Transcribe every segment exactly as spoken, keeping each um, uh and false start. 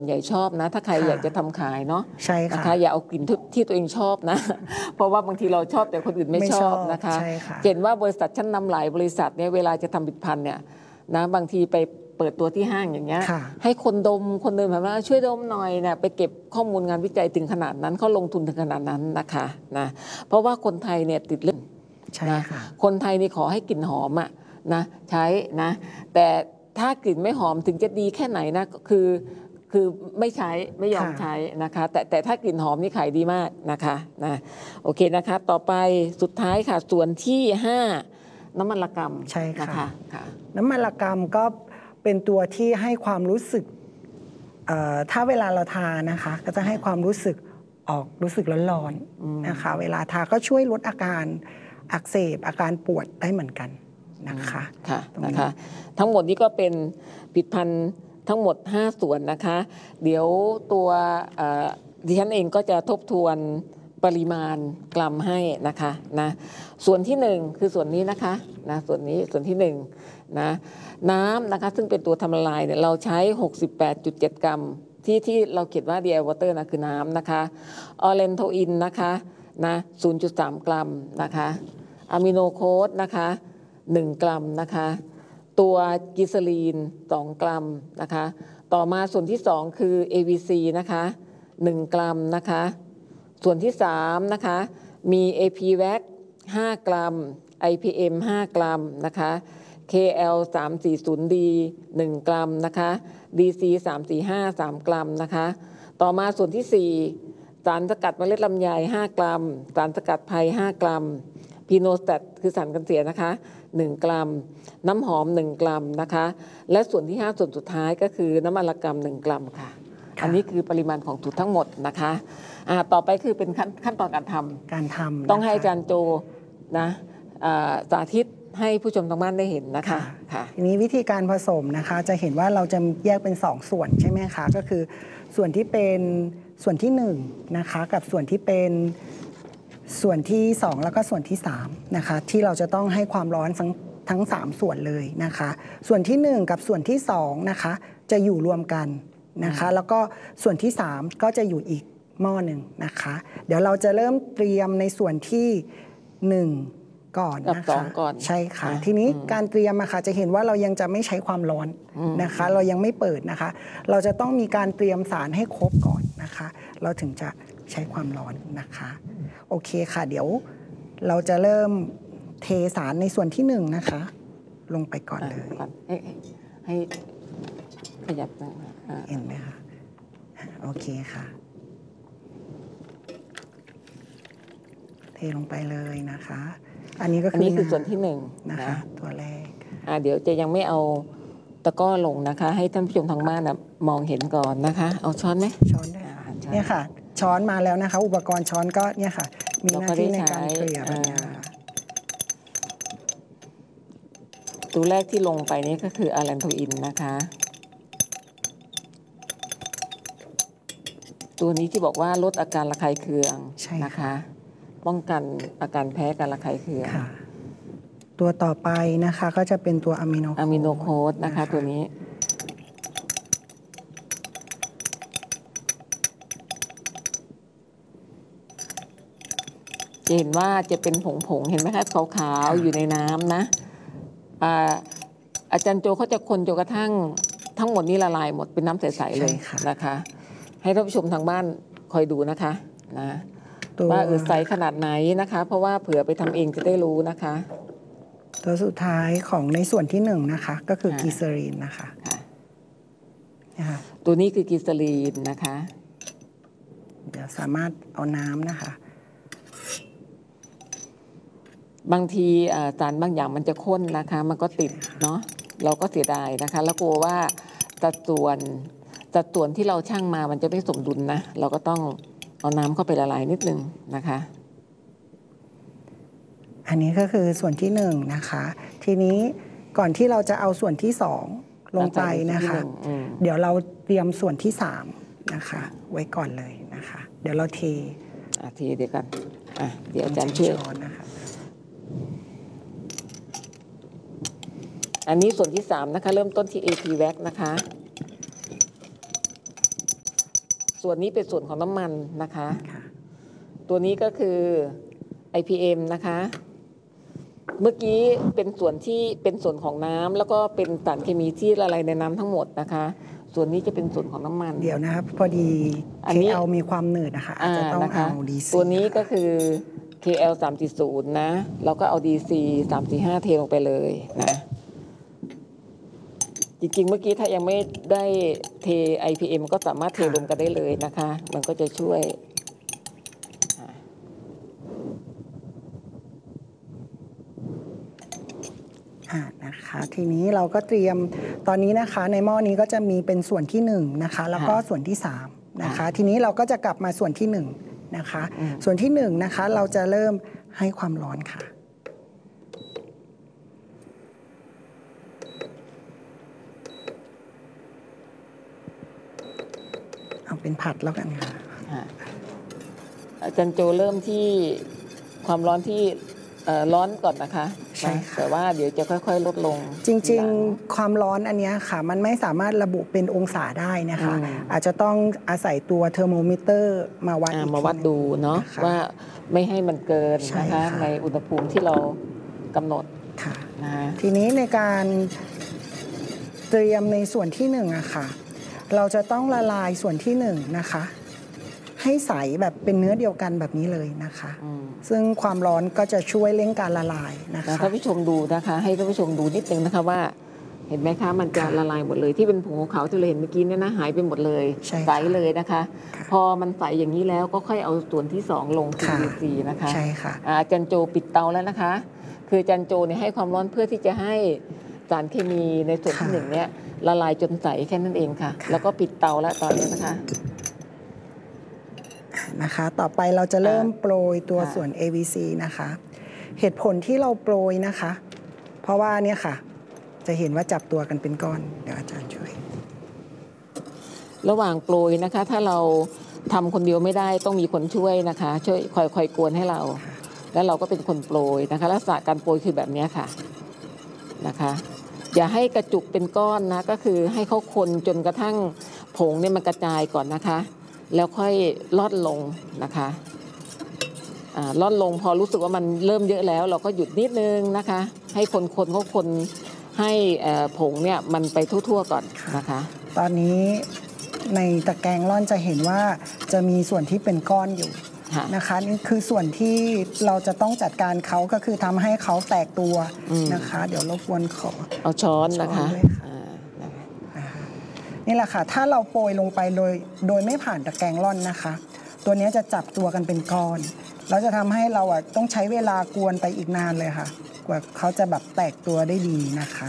ใหญ่ชอบนะถ้าใครอยากจะทำขายเนาะใช่ค่ะนะคะอย่าเอากลิ่นที่ตัวเองชอบนะ เพราะว่าบางทีเราชอบแต่คนอื่นไม่ชอบนะคะเห็นว่าบริษัทชั้นนำหลายบริษัทเนี่ยเวลาจะทำผลิตภัณฑ์เนี่ยนะบางทีไปเปิดตัวที่ห้างอย่างเงี้ยให้คนดมคนเดินผ่านมาช่วยดมหน่อยเนี่ยไปเก็บข้อมูลงานวิจัยถึงขนาดนั้นเขาลงทุนถึงขนาดนั้นนะคะนะเพราะว่าคนไทยเนี่ยติดเรื่องนะคนไทยนี่ขอให้กลิ่นหอมอ่ะนะใช้นะแต่ถ้ากลิ่นไม่หอมถึงจะดีแค่ไหนนะคือคือไม่ใช้ไม่ยอมใช้นะคะแต่แต่ถ้ากลิ่นหอมนี่ขายดีมากนะคะนะโอเคนะคะต่อไปสุดท้ายค่ะส่วนที่ห้าน้ำมันละกำใช่ค่ะค่ะน้ำมันละกำก็เป็นตัวที่ให้ความรู้สึกถ้าเวลาเราทานะคะก็จะให้ความรู้สึกออกรู้สึกร้อนๆนะคะเวลาทาก็ช่วยลดอาการอักเสบอาการปวดได้เหมือนกันนะคะค่ะนะคะทั้งหมดนี้ก็เป็นผลิตภัณฑ์ทั้งหมดห้าส่วนนะคะเดี๋ยวตัวดิฉันเองก็จะทบทวนปริมาณกรัมให้นะคะนะส่วนที่หนึ่งคือส่วนนี้นะคะนะส่วนนี้ส่วนที่หนึ่งนะน้ำนะคะซึ่งเป็นตัวทำละลายเนี่ยเราใช้ หกสิบแปดจุดเจ็ด กรัมที่ที่เราเขียนว่า ดี ไอ Water นะคือน้ำนะคะออเรนโทอินนะคะนะ ศูนย์จุดสาม กรัมนะคะอะมิโนโคสนะคะหนึ่งกรัมนะคะตัวกิสลีนสองกรัมนะคะต่อมาส่วนที่สองคือ เอ วี ซี นะคะหนึ่งกรัมนะคะส่วนที่สามนะคะมี เอ พี วี เอ ซี ห้ากรัม ไอ พี เอ็ม ห้ากรัมนะคะ เค แอล สามสี่ศูนย์ดี หนึ่งกรัมนะคะ ดี ซี สามสี่ห้า สามกรัมนะคะต่อมาส่วนที่สี่สารสกัดเมล็ดลำไยห้ากรัมสารสกัดไพรห้ากรัมพีโนสแตทคือสารกันเสียนะคะหนึ่งกรัมน้ำหอมหนึ่งกรัมนะคะและส่วนที่ห้าส่วนสุดท้ายก็คือน้ำมันละกำหนึ่งกรัมค่ะอันนี้คือปริมาณของสูตรทั้งหมดนะคะอ่าต่อไปคือเป็นขั้นขั้นตอนการทำการทำต้องให้อาจารย์โจนะสาธิตให้ผู้ชมทางบ้านได้เห็นนะคะทีนี้วิธีการผสมนะคะจะเห็นว่าเราจะแยกเป็นสองส่วนใช่ไหมคะก็คือส่วนที่เป็นส่วนที่หนึ่งนะคะกับส่วนที่เป็นส่วนที่สองแล้วก็ส่วนที่สามนะคะที่เราจะต้องให้ความร้อนทั้งทั้งสามส่วนเลยนะคะส่วนที่หนึ่งกับส่วนที่สองนะคะจะอยู่รวมกันนะคะแล้วก็ส่วนที่สามก็จะอยู่อีกหม้อหนึ่งนะคะเดี๋ยวเราจะเริ่มเตรียมในส่วนที่หนึ่งก่อนนะคะใช่ค่ะทีนี้การเตรียมอะค่ะจะเห็นว่าเรายังจะไม่ใช้ความร้อนนะคะเรายังไม่เปิดนะคะเราจะต้องมีการเตรียมสารให้ครบก่อนนะคะเราถึงจะใช้ความร้อนนะคะโอเคค่ะเดี๋ยวเราจะเริ่มเทสารในส่วนที่หนึ่งนะคะลงไปก่อนเลยให้ให้ขยับเห็นไหมคะโอเคค่ะเทลงไปเลยนะคะอันนี้ก็คือนี่คือส่วนที่หนึ่งนะคะตัวแรกอ่าเดี๋ยวจะยังไม่เอาตะกร้อลงนะคะให้ท่านผู้ชมทางบ้านนะมองเห็นก่อนนะคะเอาช้อนไหมช้อนได้ค่ะเนี่ยค่ะช้อนมาแล้วนะคะอุปกรณ์ช้อนก็เนี่ยค่ะมีหน้าที่ในการเกลี่ยแบบนี้ตัวแรกที่ลงไปนี้ก็คืออะแลนโทอินนะคะตัวนี้ที่บอกว่าลดอาการระคายเคืองนะคะป้องกันอาการแพ้การระคายเคืองตัวต่อไปนะคะก็จะเป็นตัวอะมิโนอะมิโนโคสนะคะตัวนี้จะเห็นว่าจะเป็นผงๆเห็นไหมคะขาวๆอยู่ในน้ำนะอาจารย์โจเขาจะคนจนกระทั่งทั้งหมดนี้ละลายหมดเป็นน้ำใสๆเลยนะคะให้ท่านผู้ชมทางบ้านคอยดูนะคะนะว่าเออใสขนาดไหนนะคะเพราะว่าเผื่อไปทำเองจะได้รู้นะคะตัวสุดท้ายของในส่วนที่หนึ่งนะคะก็คือกีซารีนนะคะตัวนี้คือกีซารีนนะคะเดี๋ยวสามารถเอาน้ำนะคะบางทีสารบางอย่างมันจะข้นนะคะมันก็ติดเนาะเราก็เสียดายนะคะแล้วกลัวว่าสัดส่วนสัดส่วนที่เราชั่งมามันจะไม่สมดุลนะเราก็ต้องเอาน้ำเข้าไปละลายนิดนึงนะคะอันนี้ก็คือส่วนที่หนึ่งนะคะทีนี้ก่อนที่เราจะเอาส่วนที่สองลงไปนะคะเดี๋ยวเราเตรียมส่วนที่สามนะคะไว้ก่อนเลยนะคะเดี๋ยวเราเทอ่ะเทเดี๋ยวกันอ่ะเดี๋ยวอาจารย์ช่วยนะคะอันนี้ส่วนที่สามนะคะเริ่มต้นที่ เอ พี วี เอ ซี นะคะส่วนนี้เป็นส่วนของน้ำมันนะคะค่ะตัวนี้ก็คือ ไอ พี เอ็ม นะคะ เมื่อกี้เป็นส่วนที่เป็นส่วนของน้ำแล้วก็เป็นสารเคมีที่ละลายในน้ำทั้งหมดนะคะ ส่วนนี้จะเป็นส่วนของน้ำมันเดี๋ยวนะครับพอดีอันเคนี้แอล มีความหนืดนะคะอาจจะต้องนะคะเอา ดี ซีตัวนี้ก็คือ เค แอล สามจุดศูนย์ นะเราก็เอา ดี ซี สามสี่ห้า เทลงไปเลยนะจริงๆเมื่อกี้ถ้ายังไม่ได้เท ไอ พี เอ็ม ก็สามารถเทรวมกันได้เลยนะคะ มันก็จะช่วยอ่านะคะทีนี้เราก็เตรียมตอนนี้นะคะในหม้อนี้ก็จะมีเป็นส่วนที่หนึ่งนะคะแล้วก็ส่วนที่สามนะคะทีนี้เราก็จะกลับมาส่วนที่หนึ่งนะคะส่วนที่หนึ่งนะคะเราจะเริ่มให้ความร้อนค่ะเอาเป็นผัดแล้วกันค่ะอาจารย์โจเริ่มที่ความร้อนที่ร้อนก่อนนะคะใช่ค่ะแต่ว่าเดี๋ยวจะค่อยๆลดลงจริงๆความร้อนอันนี้ค่ะมันไม่สามารถระบุเป็นองศาได้นะคะอาจจะต้องอาศัยตัวเทอร์โมมิเตอร์มาวัดอีกทีมาวัดดูเนาะว่าไม่ให้มันเกินนะคะในอุณหภูมิที่เรากำหนดค่ะทีนี้ในการเตรียมในส่วนที่หนึ่งอะค่ะเราจะต้องละลายส่วนที่หนึ่งนะคะให้ใสแบบเป็นเนื้อเดียวกันแบบนี้เลยนะคะซึ่งความร้อนก็จะช่วยเร่งการละลายนะคะท่านผู้ชมดูนะคะให้ท่านผู้ชมดูนิดนึงนะคะว่าเห็นไหมคะมันจะละลายหมดเลยที่เป็นผงขาวที่เราเห็นเมื่อกี้เนี่ยนะหายไปหมดเลยใสเลยนะคะพอมันใสอย่างนี้แล้วก็ค่อยเอาส่วนที่สองลง ซี ดี ซี นะคะใช่ค่ะอาจารย์โจปิดเตาแล้วนะคะคืออาจารย์โจเนี่ยให้ความร้อนเพื่อที่จะให้สารเคมีในส่วนที่หนึ่งเนี่ยละลายจนใสแค่นั้นเองค่ะแล้วก็ปิดเตาแล้วตอนนี้นะคะนะคะต่อไปเราจะเริ่มโปรยตัวส่วน เอ วี ซี นะคะเหตุผลที่เราโปรยนะคะเพราะว่าเนี่ยค่ะจะเห็นว่าจับตัวกันเป็นก้อนเดี๋ยวอาจารย์ช่วยระหว่างโปรยนะคะถ้าเราทำคนเดียวไม่ได้ต้องมีคนช่วยนะคะช่วยคอยคอยกวนให้เราแล้วเราก็เป็นคนโปรยนะคะลักษณะการโปรยคือแบบนี้ค่ะนะคะอย่าให้กระจุกเป็นก้อนนะก็คือให้เขาคนจนกระทั่งผงเนี่ยมันกระจายก่อนนะคะแล้วค่อยลดลงนะคะลดลงพอรู้สึกว่ามันเริ่มเยอะแล้วเราก็หยุดนิดนึงนะคะให้คนคนเขาคนให้ผงเนี่ยมันไปทั่วๆก่อนนะคะตอนนี้ในตะแกรงร่อนจะเห็นว่าจะมีส่วนที่เป็นก้อนอยู่นะคะนี่คือส่วนที่เราจะต้องจัดการเขาก็คือทำให้เขาแตกตัวนะคะเดี๋ยวรบกวนขอเอาช้อนนะคะนี่แหละค่ะถ้าเราโปรยลงไปโดยโดยไม่ผ่านตะแกรงร่อนนะคะตัวนี้จะจับตัวกันเป็นก้อนแล้วจะทำให้เราอ่ะต้องใช้เวลากวนไปอีกนานเลยค่ะกว่าเขาจะแบบแตกตัวได้ดีนะคะ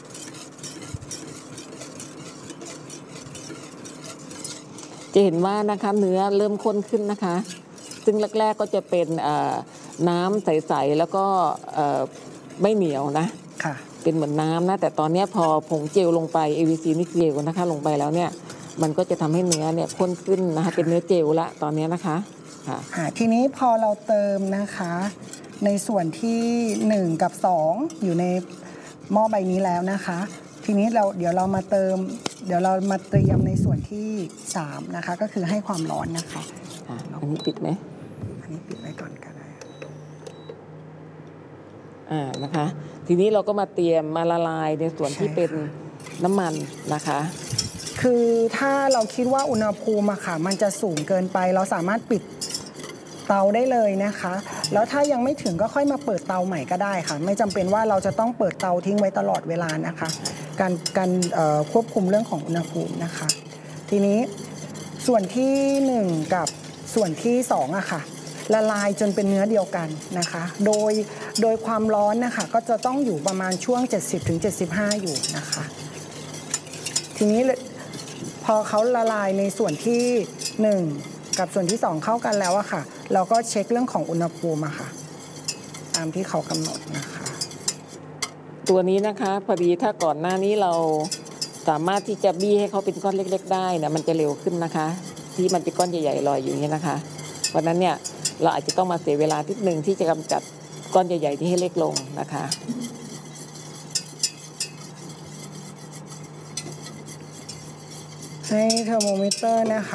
จะเห็นว่านะคะเนื้อเริ่มข้นขึ้นนะคะซึ่งแรกๆก็จะเป็นน้ำใสๆแล้วก็ไม่เหนียวนะค่ะเป็นเหมือนน้ำนะแต่ตอนนี้พอผงเจลลงไป เอ วี ซี นี่เจลนะคะลงไปแล้วเนี่ยมันก็จะทำให้เนื้อเนี่ยข้นขึ้นนะคะเป็นเนื้อเจลละตอนนี้นะคะค่ะทีนี้พอเราเติมนะคะในส่วนที่หนึ่งกับสองอยู่ในหม้อใบนี้แล้วนะคะทีนี้เราเดี๋ยวเรามาเติมเดี๋ยวเรามาเตรียมในส่วนที่สามนะคะก็คือให้ความร้อนนะคะอันนี้ปิดไหมอันนี้ปิดไว้ก่อนก็ได้อ่านะคะทีนี้เราก็มาเตรียมมาละลายในส่วนที่เป็นน้ำมันนะคะคือถ้าเราคิดว่าอุณหภูมิอะค่ะมันจะสูงเกินไปเราสามารถปิดเตาได้เลยนะคะแล้วถ้ายังไม่ถึงก็ค่อยมาเปิดเตาใหม่ก็ได้ค่ะไม่จำเป็นว่าเราจะต้องเปิดเตาทิ้งไว้ตลอดเวลานะคะการการควบคุมเรื่องของอุณหภูมินะคะทีนี้ส่วนที่หนึ่งกับส่วนที่สองอะค่ะละลายจนเป็นเนื้อเดียวกันนะคะโดยโดยความร้อนนะคะก็จะต้องอยู่ประมาณช่วง เจ็ดสิบถึงเจ็ดสิบห้า อยู่นะคะทีนี้พอเขาละลายในส่วนที่หนึ่งกับส่วนที่สองเข้ากันแล้วอะค่ะเราก็เช็คเรื่องของอุณหภูมิอะค่ะตามที่เขากำหนดนะคะตัวนี้นะคะพอดีถ้าก่อนหน้านี้เราสามารถที่จะบี้ให้เขาเป็นก้อนเล็กๆได้นะมันจะเร็วขึ้นนะคะที่มันเป็นก้อนใหญ่ๆลอยอยู่อย่างนี้นะคะเพราะนั้นเนี่ยเราอาจจะต้องมาเสียเวลานิดนึงที่จะกำจัดก้อนใหญ่ๆที่ให้เล็กลงนะคะให้เทอร์โมมิเตอร์นะคะ